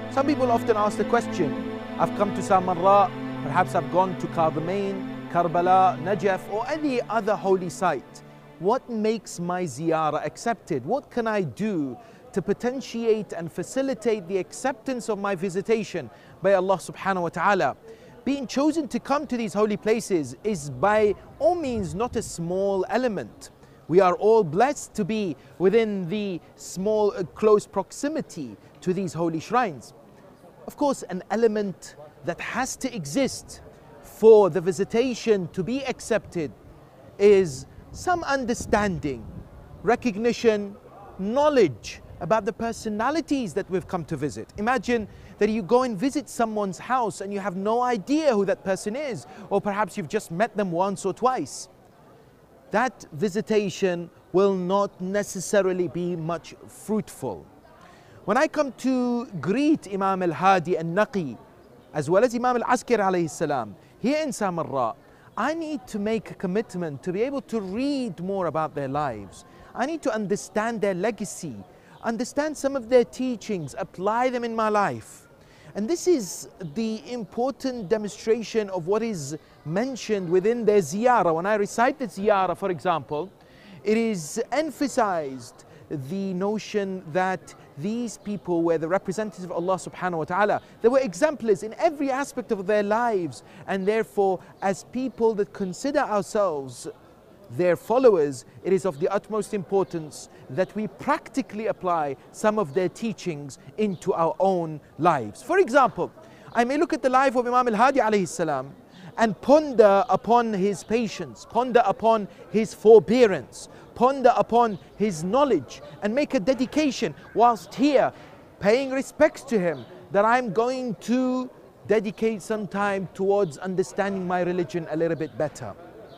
Some people often ask the question, I've come to Samarra, perhaps I've gone to Qadhimain, Karbala, Najaf or any other holy site. What makes my ziyarah accepted? What can I do to potentiate and facilitate the acceptance of my visitation by Allah subhanahu wa ta'ala? Being chosen to come to these holy places is by all means not a small element. We are all blessed to be within the small, close proximity to these holy shrines. Of course, an element that has to exist for the visitation to be accepted is some understanding, recognition, knowledge about the personalities that we've come to visit. Imagine that you go and visit someone's house and you have no idea who that person is, or perhaps you've just met them once or twice. That visitation will not necessarily be much fruitful. When I come to greet Imam al-Hadi al-Naqi, as well as Imam al-Askari alayhi salam, here in Samarra, I need to make a commitment to be able to read more about their lives. I need to understand their legacy, understand some of their teachings, apply them in my life. And this is the important demonstration of what is mentioned within their ziyarah. When I recite the ziyarah, for example, it is emphasized the notion that these people were the representatives of Allah subhanahu wa ta'ala. They were exemplars in every aspect of their lives, and therefore as people that consider ourselves their followers, it is of the utmost importance that we practically apply some of their teachings into our own lives. For example, I may look at the life of Imam al-Hadi alayhi salam and ponder upon his patience, ponder upon his forbearance, ponder upon his knowledge, and make a dedication whilst here paying respects to him that I'm going to dedicate some time towards understanding my religion a little bit better.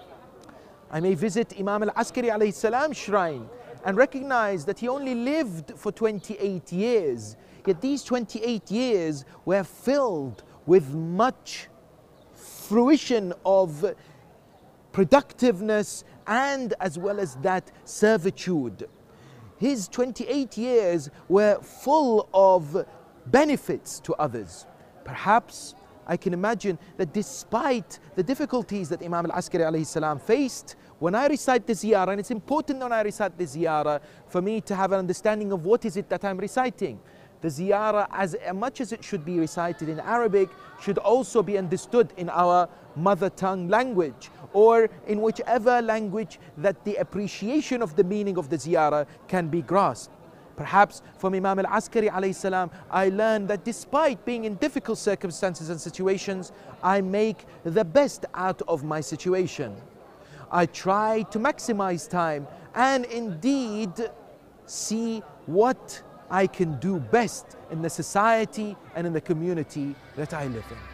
I may visit Imam al-Askari alayhi salam shrine and recognize that he only lived for 28 years. Yet these 28 years were filled with much fruition of productiveness and as well as that servitude. His 28 years were full of benefits to others. Perhaps I can imagine that despite the difficulties that Imam al-Askari alayhi salam faced, when I recite the ziyarah, and it's important when I recite the ziyarah for me to have an understanding of what is it that I'm reciting. The ziyarah, as much as it should be recited in Arabic, should also be understood in our mother tongue language, or in whichever language that the appreciation of the meaning of the ziyarah can be grasped. Perhaps from Imam al-Askari alayhi salam, I learned that despite being in difficult circumstances and situations, I make the best out of my situation. I try to maximize time and indeed see what I can do best in the society and in the community that I live in.